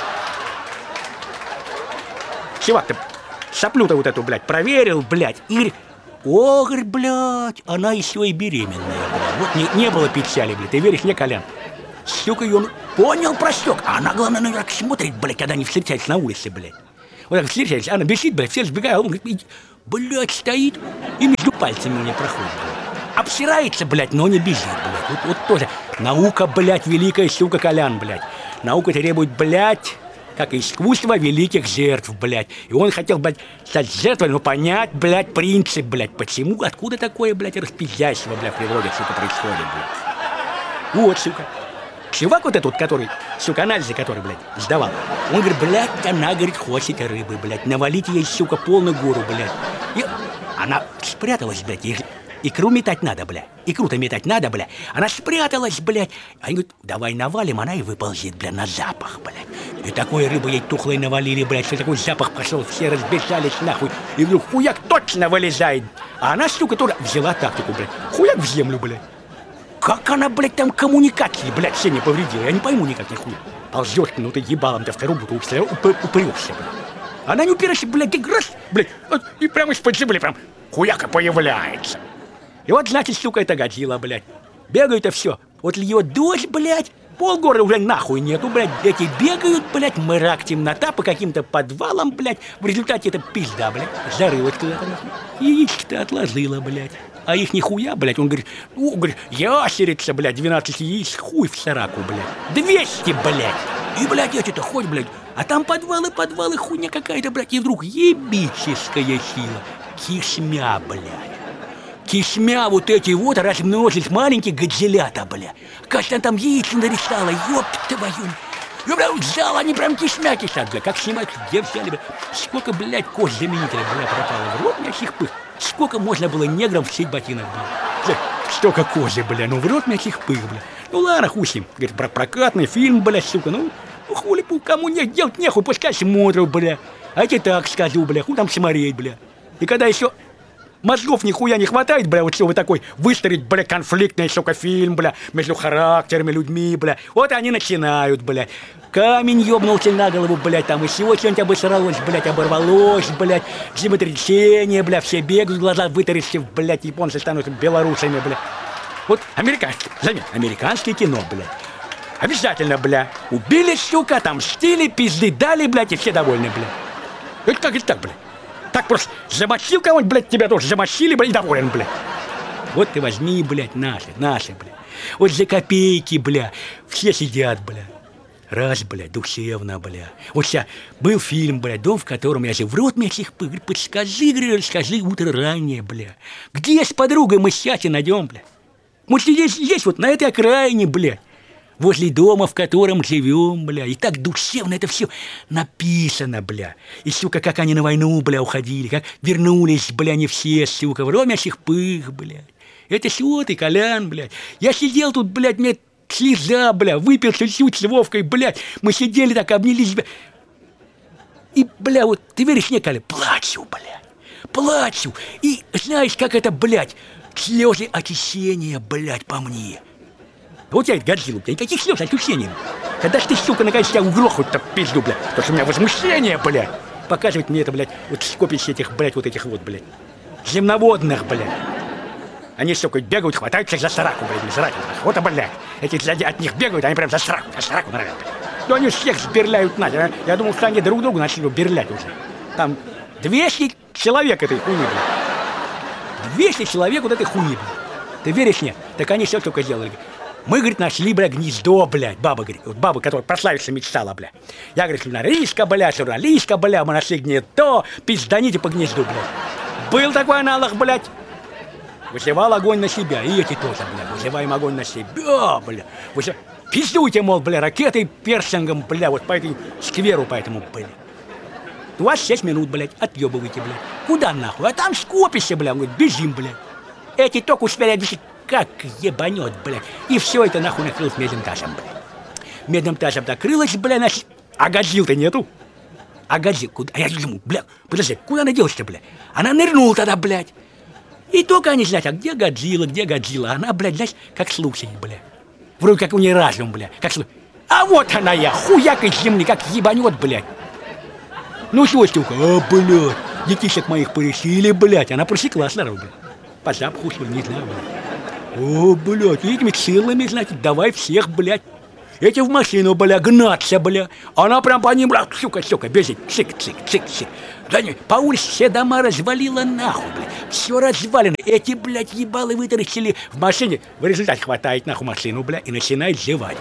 [SPEAKER 2] Чувак, ты соплю-то вот эту, блядь, проверил, блядь, и говорит, о, говорит, блядь, она еще и беременная, блядь. Вот не, не было печали, блядь, ты веришь мне, Колян? Сука, ее понял, просек. А она, главное, ну, как смотрит, блядь, когда они встречаются на улице, блядь. Вот так встречались, она бежит, блядь, все сбегают, он говорит, блядь, стоит и между пальцами у меня проходит, блядь. Обсирается, блядь, но не бежит, блядь. Вот, вот тоже. Наука, блядь, великая, сука, Колян, блядь. Наука требует, блядь, как искусство великих жертв, блядь. И он хотел, блядь, стать жертвой, но понять, блядь, принцип, блядь, почему, откуда такое, блядь, распиздяйство, блядь, в природе, сука, происходит, блядь. Вот, сука. Чувак вот этот, который, сука, анализы, который, блядь, сдавал, он говорит, блядь, она, говорит, хочет рыбы, блядь, навалите ей, сука, полную гору, блядь. И она спряталась, блядь, и икру метать надо, блядь, икру-то метать надо, блядь. Она спряталась, блядь. Они говорят, давай навалим, она и выползет, блядь, на запах, блядь. И такой рыбы ей тухлой навалили, блядь, что такой запах пошел, все разбежались нахуй. И вдруг хуяк точно вылезает. А она, сука, тоже взяла тактику, блядь, хуяк в землю, блядь. Как она, блядь, там коммуникации, блядь, все не повредила? Я не пойму никак, нихуя. Ползешь, ну ты ебалом-то в вторую бутылку упрешься, блядь. Она не упирается, блядь, и раз, блядь, и прямо из-под земли прям хуяка появляется. И вот, значит, сука, это Годзилла, блядь. Бегают-то все. Вот льет дождь, блядь, полгоры уже нахуй нету, блядь. Эти бегают, блядь, мрак, темнота по каким-то подвалам, блядь. В результате это пизда, блядь. Зарылась куда-то, нахуй. Яички-то отложила, блядь. А их нихуя, блядь, он говорит, о, говорит, ящерица, блядь, двенадцать яиц, хуй в сараку, блядь. двести, блядь. И, блядь, эти-то хоть, блядь. А там подвалы, подвалы, хуйня какая-то, блядь. И вдруг ебическая сила. Кишмя, блядь. Кишмя вот эти вот размножились маленькие годзиллята, бля. Кажется, там яйца нарисовала, ёб твою. И, бля, взял, они прям кишмя кишат, бля. Как снимать, где взяли, бля. Сколько, блядь, кость заменителя, бля, пропало. В рот мясих пых. Сколько можно было неграм всех ботинок, бля. Столько кожи, бля, ну в рот мясих пых, бля. Ну ладно, хуй с ним. Говорит, про прокатный фильм, бля, сука, ну, ну хули, кому не делать нехуй, пускай смотрят, бля. А я тебе так скажу, бля, хуй там смотреть, бля. И когда еще мозгов нихуя не хватает, бля, вот что вы такой выстроить, бля, конфликтный, сука, фильм, бля, между характерами, людьми, бля. Вот они начинают, бля. Камень ёбнулся на голову, блядь, там и всего что-нибудь обосралось, блядь, оборвалось, блядь, землетрясение, бля, все бегают, глаза вытаращив, блядь, японцы станут белорусами, бля. Вот американские, заметь, американское кино, блядь. Обязательно, бля, убили, сука, там стили, пизды дали, блядь, и все довольны, бля. Это как это так, бля. Так просто замочил кого-нибудь, блядь, тебя тоже замочили, блядь, и доволен, блядь. Вот ты возьми, блядь, наши, наши, блядь. Вот за копейки, бля, все сидят, бля. Раз, блядь, душевно, бля. Вот сейчас был фильм, блядь, дом, в котором я жил. В рот мне всех пых, говорит, подскажи, говорит, расскажи утро раннее, бля. Где с подругой мы счастье найдем, бля? Может, здесь, здесь вот, на этой окраине, бля. Возле дома, в котором живем, бля. И так душевно это все написано, бля. И, сука, как они на войну, бля, уходили, как вернулись, бля, не все, сука, в ромящих пых, блядь. Это всего ты, Колян, блядь. Я сидел тут, блядь, мне слеза, бля, выпил чуть-чуть с Вовкой, блядь. Мы сидели так, обнялись, бля. И, бля, вот, ты веришь мне, Коля, плачу, блядь. Плачу. И знаешь, как это, блядь, слезы очищения, блядь, по мне. Вот я это Годзилла, блядь, никаких слез, ощущений. Когда ж ты, сука, наконец тебя угрохнуть-то пизду, блядь. Потому что у меня возмущение, блядь. Показывает мне это, блядь, вот скопище этих, блядь, вот этих вот, блядь, земноводных, блядь. Они, сука, бегают, хватаются за сраку, блядь, за раку. Вот, а, блядь, эти сзади от них бегают, они прям за сраку, за сраку норовят. Ну, они всех сберляют нахер, а? Я думал, что они друг другу начали берлять уже. Там двести человек этой хуйни, блядь. двести человек вот этой хуйни, блядь. Ты веришь мне? Так они все только сделали. Мы, говорит, нашли, бля, гнездо, блядь. Баба, говорит, вот баба, которая прославиться мечтала, бля. Я, говорит, журналистка, бля, журналистка, бля, мы нашли гнездо, пизданите по гнезду, блядь. Был такой аналог, блядь. Вызывал огонь на себя, и эти тоже, бля, вызываем огонь на себя, бля. Вызыв... Пиздуйте, мол, бля, ракетой, персингом, бля, вот по этому скверу, по этому, бля. двадцать шесть минут, блядь, отъебывайте, бля. Куда нахуй? А там скопище, бля, он говорит, бежим, бля. Эти только успели объяснить. Как ебанет, блядь. И все это нахуй накрылось медным тазом, блядь. Медным тазом накрылось, блядь, наш... А Годзиллы-то нету. А Годзилла, куда? А я думаю, блядь, подожди, куда она делась-то, блядь? Она нырнула тогда, блядь. И только они знают, а где Годзилла, где Годзилла? Она, блядь, знаешь, как слушает, блядь. Вроде как у нее разум, блядь, как слушает. А вот она я, хуяк из земли, как ебанет, блядь. Ну что, штука, а, блядь, детишек моих порешили, блядь. Она просекла сразу, блядь. По запаху, что ли, не знаю, блядь. О, блядь, этими силами, значит, давай всех, блядь, Эти в машину, бля, гнаться, бля. Она прям по ним, бля, сука, сука, бежит. Цик-цик, цик-цик. Да не, по улице все дома развалило нахуй, бля. Все развалено. Эти, блядь, ебалы вытаращили в машине. В результате хватает нахуй машину, бля, и начинает зевать.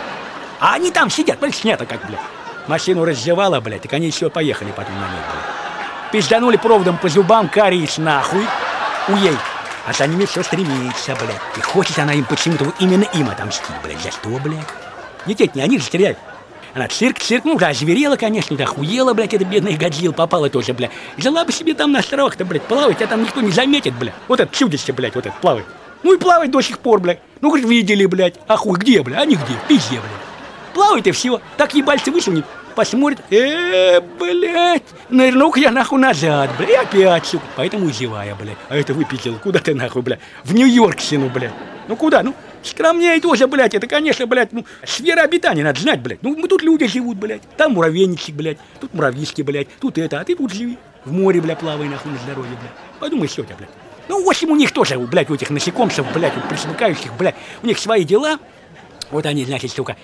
[SPEAKER 2] А они там сидят, блядь, снято как, бля. Машину раззевала, блядь, так они еще поехали потом на ней, блядь. Пизданули проводом по зубам, кариес нахуй. Уей. А за ними все стремится, блядь. И хочет она им почему-то именно им отомстить, блядь. За что, блядь? Не те, не они же стреляют. Она цирк, цирк, ну да, озверела, конечно, да, охуела, блядь, эта бедная Годзилла попала тоже, блядь. Жила бы себе там на островах-то, блядь, плавать, тебя там никто не заметит, блядь. Вот это чудище, блядь, вот это плавает. Ну и плавает до сих пор, блядь. Ну, говорит, видели, блядь. А хуй где, блядь? А нигде, в пизде, блядь. Плавает и все. Так ебальцы высунет, посмотрит. Э, блядь, нырну-ка я нахуй назад, блядь, и опять, сука. Поэтому и зевая, блядь. А это выпятил, куда ты нахуй, блядь? В Нью-Йорк сину, блядь. Ну куда, ну? Скромнее тоже, блядь, это, конечно, блядь, ну, сфера обитания надо знать, блядь. Ну, мы тут люди живут, блядь. Там муравейники, блядь, тут муравьишки, блядь, тут это, а ты тут живи. В море, блядь, плавай, нахуй, на здоровье, блядь. Подумай, что у тебя, блядь. Ну, в общем, у них тоже, блядь, у этих насекомцев, блядь, у присмыкающих, блядь, у них свои дела. Вот они, значит, сука.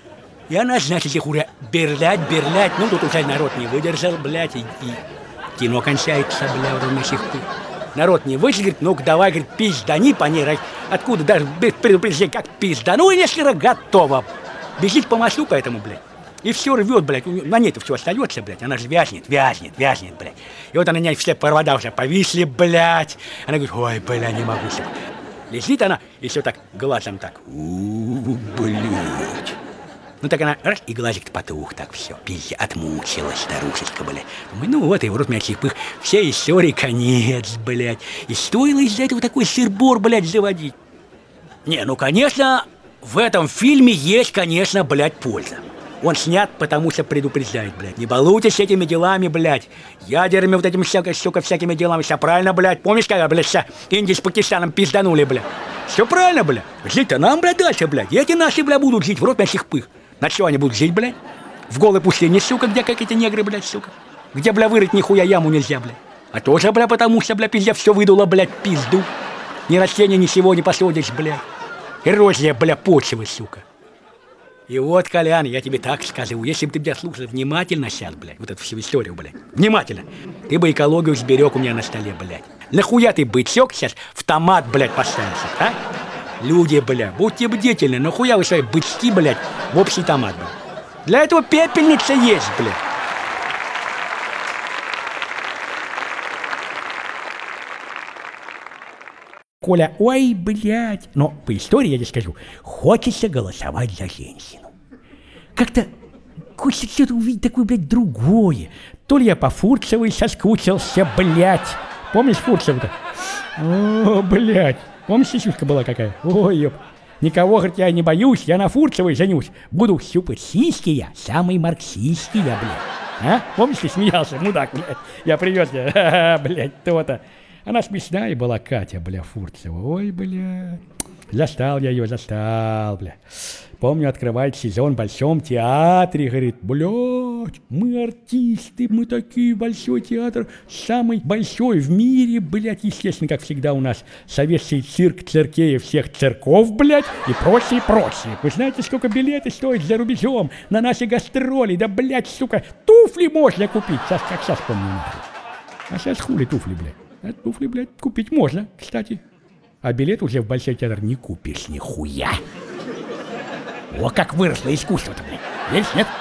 [SPEAKER 2] И она, значит, их уже берлять, берлять. Ну, тут уже народ не выдержал, блядь, и, и кино кончается, блядь, уже на сих пор. Народ не вышел, говорит, ну-ка давай, говорит, пиздани по ней, откуда даже без предупреждения, как пиздану, и если готово. Бежит по мосту по этому, блядь. И все рвет, блядь, на ней-то все остается, блядь, она же вязнет, вязнет, вязнет, блядь. И вот она, на ней все провода уже повисли, блядь. Она говорит, ой, бля, не могу себе. Лежит она, и все так, глазом так, у-у-у, блядь. Ну так она, раз, и глазик-то потух, так все, пизде, отмучилась старушечка, блядь. Думаю, ну вот, и в рот меня чипых, все истории конец, блядь. И стоило из-за этого такой сыр-бор, блядь, заводить. Не, ну, конечно, в этом фильме есть, конечно, блядь, польза. Он снят, потому что предупреждает, блядь. Не балуйтесь этими делами, блядь. Ядерными вот этими, всякой, сука, всякими делами. Все правильно, блядь. Помнишь, когда, блядь, вся Индия с Пакистаном пизданули, блядь? Все правильно, блядь. Жить-то нам, блядь, дальше, блядь. И эти наши, блядь, будут жить в рот мясных пых. На что они будут жить, блядь? В голой пустыне, сука, где какие-то негры, блядь, сука. Где, бля, вырыть нихуя яму нельзя, блядь. А тоже, бля, потому что, бля, пизде все выдуло, блядь, пизду. Ни растения, ничего не посадишь, блядь. Эрозия, бля, почвы, сука. И вот, Колян, я тебе так скажу, если бы ты меня слушал внимательно сейчас, блядь, вот эту всю историю, блядь, внимательно, ты бы экологию сберег у меня на столе, блядь. Нахуя ты бычок сейчас в томат, блядь, поставился, а? Люди, блядь, будьте бдительны, нахуя вы свои бычки, блядь, в общий томат, блядь. Для этого пепельница есть, блядь. Коля, ой, блядь. Но по истории я тебе скажу, хочется голосовать за женщину. Как-то хочется что-то увидеть такое, блядь, другое. То ли я по Фурцевой соскучился, блядь. Помнишь Фурцеву-то? О, блядь. Помнишь, сисюшка была какая? Ой, ёп. Никого, говорит, я не боюсь, я на Фурцевой женюсь. Буду супер сиськи я, самый марксистский я, блядь. А? Помнишь, ты смеялся, мудак, блядь? Я привез тебя, ха-ха, блядь, то-то. Она смешная была, Катя, бля, Фурцева. Ой, бля. Застал я ее, застал, бля. Помню, открывает сезон в Большом театре, говорит, блядь, мы артисты, мы такие, Большой театр, самый большой в мире, блядь, естественно, как всегда у нас советский цирк, циркея всех церков, блядь, и прочее, прочее. Вы знаете, сколько билеты стоят за рубежом на наши гастроли, да, блядь, сука, туфли можно купить, сейчас, как сейчас помню, нахуй. А сейчас хули туфли, блядь. А туфли, блядь, купить можно, кстати. А билет уже в Большой театр не купишь нихуя. О, как выросло искусство-то, блядь. Есть, нет?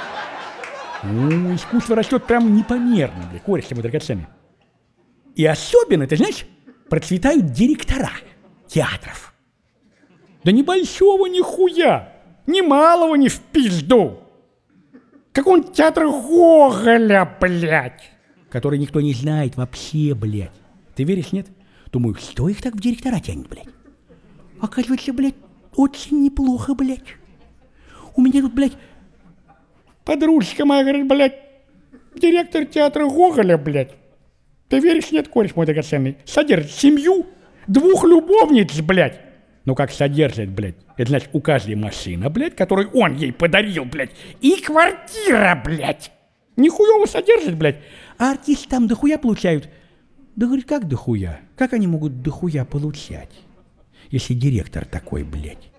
[SPEAKER 2] Ну, искусство растет прям непомерно, блядь, корешем и драгоценным. И особенно, ты знаешь, процветают директора театров. Да ни большого нихуя, ни малого ни в пизду. Какого-нибудь театра Гоголя, блядь. Который никто не знает вообще, блядь. Ты веришь, нет? Думаю, что их так в директора тянет, блядь? Оказывается, блядь, очень неплохо, блядь. У меня тут, блядь, подружка моя, говорит, блядь, директор театра Гоголя, блядь. Ты веришь, нет, кореш мой драгоценный? Содержит семью, двух любовниц, блядь. Ну как содержит, блядь? Это значит, у каждой машина, блядь, которую он ей подарил, блядь, и квартира, блядь. Нихуево содержит, блядь. А артисты там дохуя получают. Да, говорит, как дохуя? Как они могут дохуя получать, если директор такой, блядь?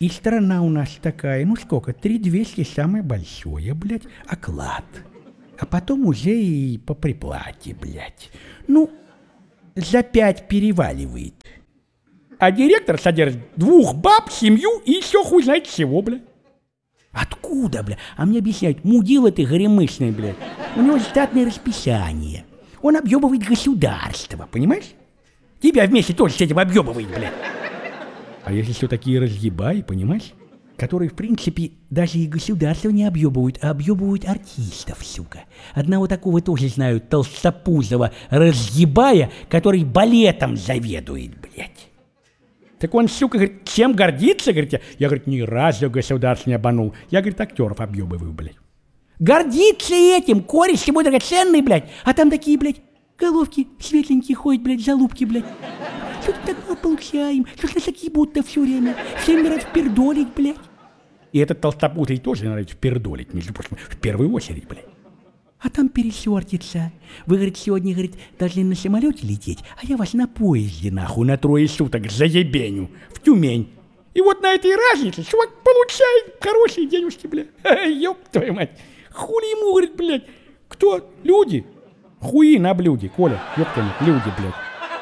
[SPEAKER 1] И страна у нас такая, ну сколько, три двести самое большое, блядь, оклад. А потом уже и по приплате, блядь. Ну, за пять переваливает. А директор содержит двух баб, семью и еще хуй знает всего, блядь. Откуда, блядь? А мне объясняют, мудила ты горемычный, блядь. У него штатное расписание. Он объебывает государство, понимаешь? Тебя вместе тоже с этим объебывает, блядь. А если все такие разъебаи, понимаешь? Которые, в принципе, даже и государство не объебывают, а объебывают артистов, сука. Одного такого тоже знаю, толстопузого разъебая, который балетом заведует, блядь. Так он, сука, говорит, чем гордится, говорит, я, я, говорит, ни разу государство не обманул. Я, говорит, актеров объебываю, блядь. Гордится этим, кореш тобой драгоценный, блядь. А там такие, блядь, головки светленькие ходят, блядь, залупки, блядь. Что-то такое получаем, что-то нас такие будто все время. Всем нравится впердолить, блядь. И этот толстопузый тоже нравится впердолить, между прочим, в первую очередь, блядь. А там пересортится. Вы, говорит, сегодня, говорит, должны на самолете лететь, а я вас на поезде, нахуй, на трое суток заебеню, в Тюмень. И вот на этой разнице чувак получает хорошие денежки, блядь. Ёб твою мать. Хули ему, говорит, блядь. Кто? Люди? Хуи на блюде, Коля. Ёб твою мать, люди, блядь.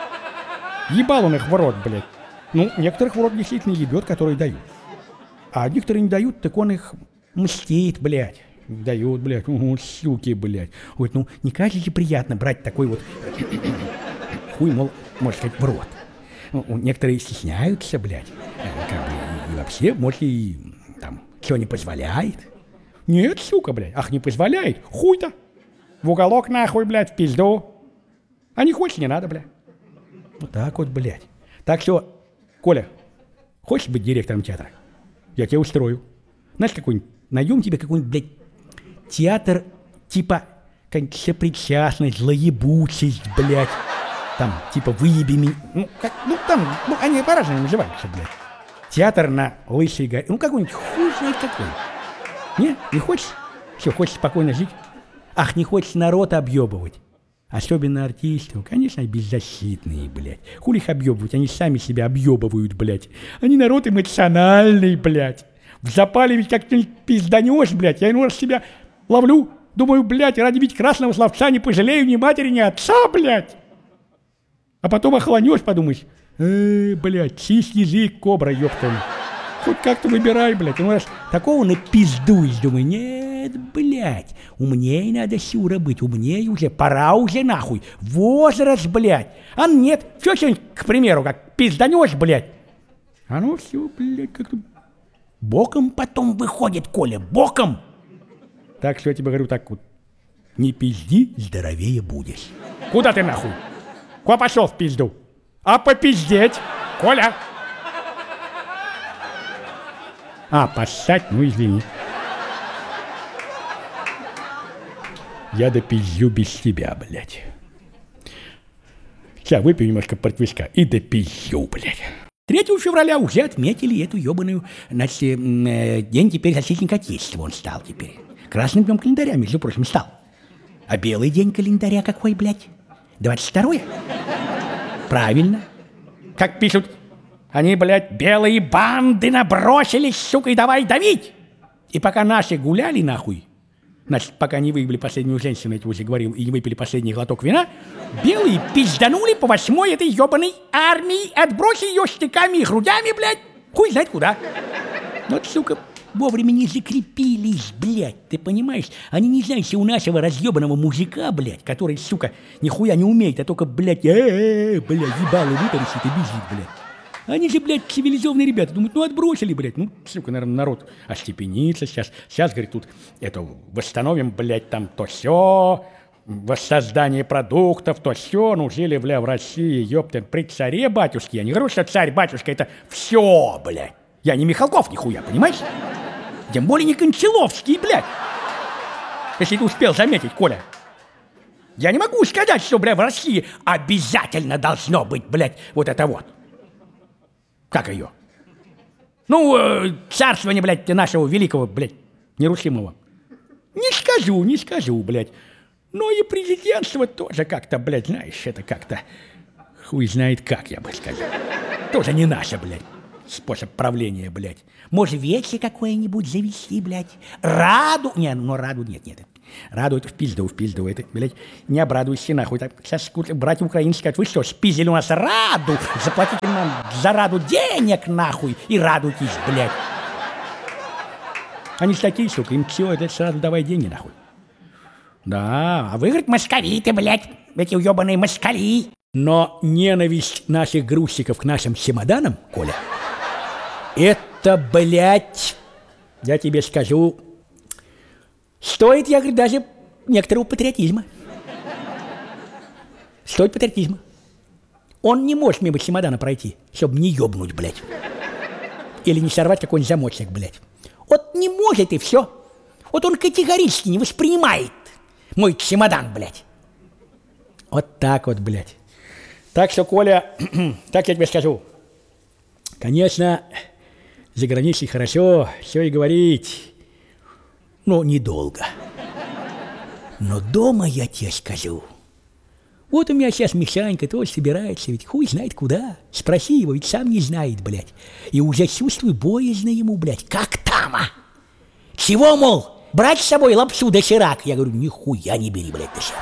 [SPEAKER 1] Ебал он их в рот, блядь. Ну, некоторых в рот действительно ебет, которые дают. А некоторые не дают, так он их мстит, блядь. Дают, блядь, угу, суки, блядь. Ой, ну, не кажется приятно брать такой вот хуй, мол, можно сказать, в рот. Ну, некоторые стесняются, блядь. Как бы, и, и вообще, может, и там, что не позволяет. Нет, сука, блядь, ах, не позволяет, хуй-то. В уголок, нахуй, блядь, в пизду. А не хочешь, не надо, блядь. Вот так вот, блядь. Так что, Коля, хочешь быть директором театра? Я тебя устрою. Знаешь, какой-нибудь, найдем тебе какой-нибудь, блядь, театр типа сопричастность, злоебучесть, блядь. Там, типа, выеби меня. Ну, как, ну, там, ну, они по-разному называются, блядь. Театр на Лысой горе. Ну, какой-нибудь, хуй знает какой. Не? Не хочешь? Все, хочешь спокойно жить? Ах, не хочешь народ объебывать? Особенно артистов, конечно, беззащитные, блядь. Хули их объебывать, они сами себя объебывают, блядь. Они народ эмоциональный, блядь. В запале ведь как-нибудь пизданешь, блядь. Я иной раз себя ловлю, думаю, блядь, ради ведь красного словца не пожалею ни матери, ни отца, блядь. А потом охлонешь, подумаешь, э, блядь, чист язык, кобра, ёптан. Хоть как-то выбирай, блядь. Иной раз такого напиздуешь, думаю, нет, блядь, умнее надо, Сюра, быть, умнее уже, пора уже, нахуй. Возраст, блядь. А нет, что сегодня, к примеру, как пизданешь, блядь. А ну все, блядь, как-то боком потом выходит, Коля, боком. Так что я тебе говорю так вот, не пизди, здоровее будешь. Куда ты нахуй? Куда пошел в пизду? А попиздеть, Коля? А, поссать, ну извини. Я допизжу без тебя, блядь. Сейчас выпью немножко портвейска и допизжу, блядь. третьего февраля уже отметили эту ебаную, значит, э, день теперь защитника Отечества он стал теперь. Красным днем календаря, между прочим, стал. А белый день календаря какой, блядь? двадцать второе? Правильно. Как пишут, они, блядь, белые банды набросились, сука, и давай давить. И пока наши гуляли, нахуй, значит, пока не выебли последнюю женщину, я тебе уже говорил, и не выпили последний глоток вина, белые пизданули по восьмой этой ебаной армии, отбросили ее штыками и грудями, блядь, хуй знает куда. Вот, сука, вовремя не закрепились, блядь, ты понимаешь? Они не знают, что у нашего разъебанного мужика, блядь, который, сука, нихуя не умеет, а только, блядь, э-э-э, блядь, ебало выторщит и бежит, блядь. Они же, блядь, цивилизованные ребята. Думают, ну отбросили, блядь. Ну, сука, наверное, народ остепенится сейчас. Сейчас, говорит, тут это восстановим, блядь, там то все, воссоздание продуктов, то все. Ну, жили, бля, в России, ёптен, при царе батюшке. Я не говорю, что царь-батюшка это все, блядь. Я не Михалков нихуя, понимаешь? Тем более не Кончаловский, блядь. Если ты успел заметить, Коля. Я не могу сказать, что, бля, в России обязательно должно быть, блядь, вот это вот. Как ее? Ну, э, царствование, блядь, нашего великого, блядь, нерушимого. Не скажу, не скажу, блядь. Но и президентство тоже как-то, блядь, знаешь, это как-то хуй знает как, я бы сказал. Тоже не наше, блядь. способ правления, блядь. Может, вече какое-нибудь завести, блядь. Раду... Не, ну раду нет, нет. Раду это в пизду, в пизду. Это, блядь, не обрадуйся нахуй. Так, сейчас братья украинцы скажут, вы что, спиздили у нас раду? Заплатите нам за раду денег, нахуй, и радуйтесь, блядь. Они ж такие, сука, им все, это сразу давай деньги, нахуй. Да, а вы, говорит, москали ты, блядь, эти уебаные москали. Но ненависть наших грузчиков к нашим чемоданам, Коля, это, блядь, я тебе скажу, стоит, я говорю, даже некоторого патриотизма. Стоит патриотизма. Он не может мимо чемодана пройти, чтобы не ёбнуть, блядь. Или не сорвать какой-нибудь замочек, блядь. Вот не может и все. Вот он категорически не воспринимает мой чемодан, блядь. Вот так вот, блядь. Так что, Коля, так я тебе скажу. Конечно, за границей хорошо все и говорить, но недолго. Но дома я тебе скажу. Вот у меня сейчас Мишанька тоже собирается, ведь хуй знает куда. Спроси его, ведь сам не знает, блядь. И уже чувствую боязно ему, блядь. Как там, а? Чего, мол, брать с собой лапшу доширак? Я говорю, нихуя не бери, блядь, доширак.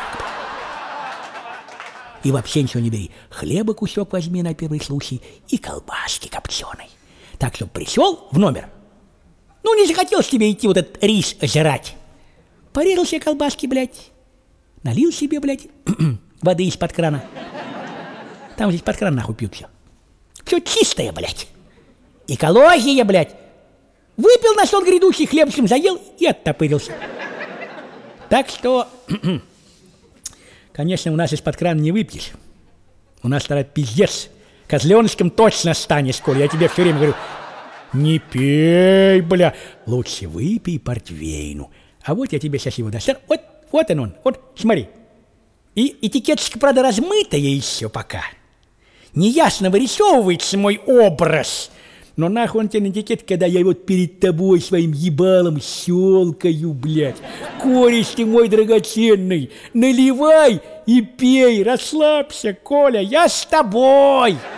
[SPEAKER 1] И вообще ничего не бери. Хлеба кусок возьми на первый случай и колбаски копченой. Так, чтобы пришел в номер. Ну, не захотелось тебе идти вот этот рис жрать. Порезал себе колбаски, блядь. Налил себе, блядь, воды из-под крана. Там здесь под кран нахуй пьют все. Все чистое, блядь. Экология, блядь. Выпил на сон грядущий, хлебцем заел и оттопырился. Так что... Конечно, у нас из-под крана не выпьешь. У нас тогда пиздец. Козленочком точно станешь, Коля. Я тебе все время говорю, не пей, бля. Лучше выпей портвейну. А вот я тебе сейчас его достану. Вот, вот он он. Вот, смотри. И этикеточка, правда, размытая еще пока. Неясно вырисовывается мой образ. Но нахуй он тебе на этикет, когда я вот перед тобой своим ебалом щелкаю, блядь. Кореш ты мой драгоценный, наливай и пей, расслабься, Коля, я с тобой.